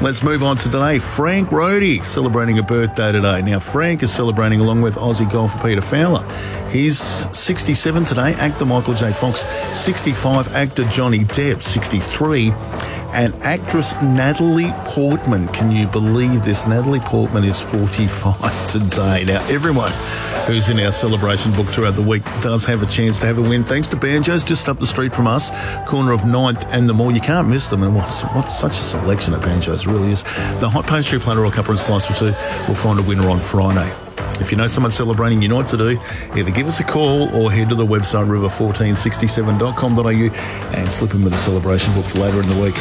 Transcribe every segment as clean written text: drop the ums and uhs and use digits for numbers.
Let's move on to today. Frank Rohde celebrating a birthday today. Now, Frank is celebrating along with Aussie golfer Peter Fowler. He's 67 today. Actor Michael J. Fox, 65. Actor Johnny Depp, 63. And actress Natalie Portman. Can you believe this? Natalie Portman is 45 today. Now, everyone who's in our celebration book throughout the week does have a chance to have a win. Thanks to Banjo's, just up the street from us, corner of 9th and the Mall. You can't miss them. And what's such a selection at Banjo's, really is. The hot pastry platter or cuppa and slice for two will find a winner on Friday. If you know someone celebrating, you know what to do. Either give us a call or head to the website river1467.com.au and slip in with a celebration book for later in the week.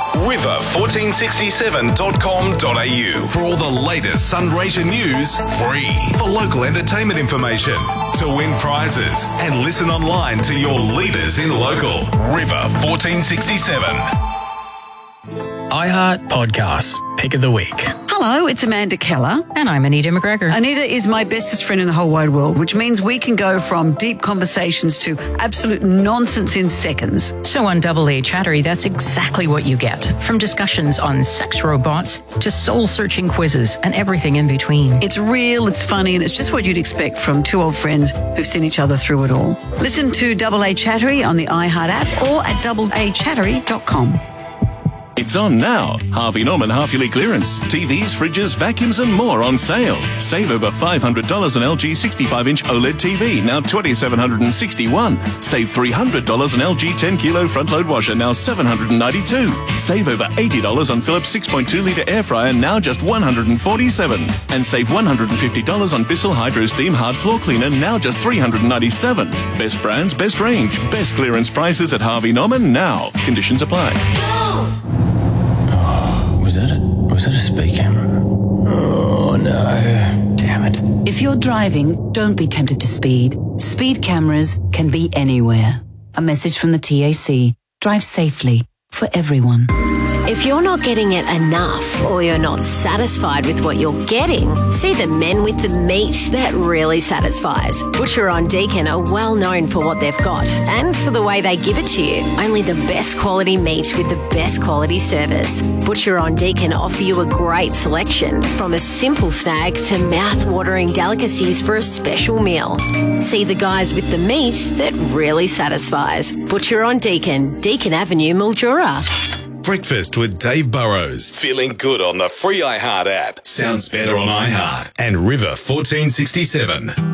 river1467.com.au for all the latest Sunraysia news, free. For local entertainment information, to win prizes, and listen online to your leaders in local. River 1467. iHeart Podcasts, Pick of the Week. Hello, it's Amanda Keller. And I'm Anita McGregor. Anita is my bestest friend in the whole wide world, which means we can go from deep conversations to absolute nonsense in seconds. So on Double A Chattery, that's exactly what you get. From discussions on sex robots to soul-searching quizzes and everything in between. It's real, it's funny, and it's just what you'd expect from two old friends who've seen each other through it all. Listen to Double A Chattery on the iHeart app or at doubleachattery.com. It's on now. Harvey Norman half-yearly clearance. TVs, fridges, vacuums and more on sale. Save over $500 on LG 65-inch OLED TV, now $2,761. Save $300 on LG 10-kilo front-load washer, now $792. Save over $80 on Philips 6.2-litre air fryer, now just $147. And save $150 on Bissell Hydro Steam hard floor cleaner, now just $397. Best brands, best range, best clearance prices at Harvey Norman now. Conditions apply. Was that a speed camera? Oh, no. Damn it. If you're driving, don't be tempted to speed. Speed cameras can be anywhere. A message from the TAC. Drive safely for everyone. If you're not getting it enough or you're not satisfied with what you're getting, see the men with the meat that really satisfies. Butcher on Deakin are well known for what they've got and for the way they give it to you. Only the best quality meat with the best quality service. Butcher on Deakin offer you a great selection, from a simple snag to mouth-watering delicacies for a special meal. See the guys with the meat that really satisfies. Butcher on Deakin, Deakin Avenue, Mildura. Breakfast with Dave Burrows. Feeling good on the free iHeart app. Sounds better on iHeart. And River 1467.